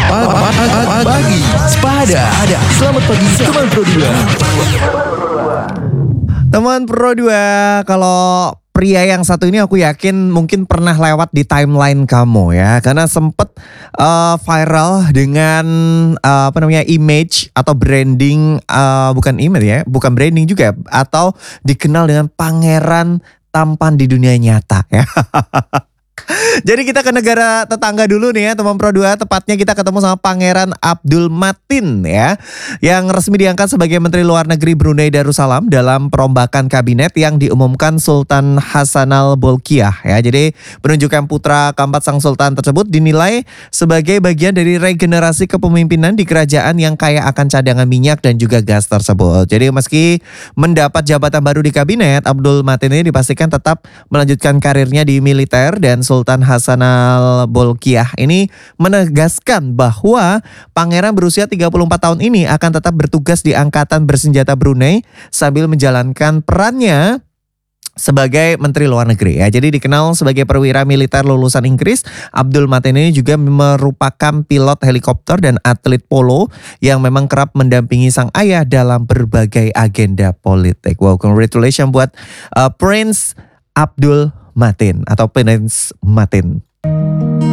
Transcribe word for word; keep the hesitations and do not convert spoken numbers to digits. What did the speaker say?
Pagi Sepada. Selamat pagi teman Pro dua. Teman Pro dua, kalau pria yang satu ini aku yakin mungkin pernah lewat di timeline kamu ya, karena sempet uh, viral dengan uh, apa namanya image atau branding, uh, bukan image ya, bukan branding juga, atau dikenal dengan pangeran tampan di dunia nyata ya. Jadi kita ke negara tetangga dulu nih ya teman Pro dua. Tepatnya kita ketemu sama Pangeran Abdul Matin ya, yang resmi diangkat sebagai Menteri Luar Negeri Brunei Darussalam dalam perombakan kabinet yang diumumkan Sultan Hassanal Bolkiah ya. Jadi penunjukan putra keempat sang sultan tersebut dinilai sebagai bagian dari regenerasi kepemimpinan di kerajaan yang kaya akan cadangan minyak dan juga gas tersebut. Jadi meski mendapat jabatan baru di kabinet, Abdul Matin ini dipastikan tetap melanjutkan karirnya di militer, dan Sultan Hassanal Bolkiah ini menegaskan bahwa pangeran berusia tiga puluh empat tahun ini akan tetap bertugas di Angkatan Bersenjata Brunei sambil menjalankan perannya sebagai Menteri Luar Negeri ya. Jadi dikenal sebagai perwira militer lulusan Inggris, Abdul Matin ini juga merupakan pilot helikopter dan atlet polo yang memang kerap mendampingi sang ayah dalam berbagai agenda politik. Wow, congratulations buat uh, Prince Abdul Matin atau Prince Matin.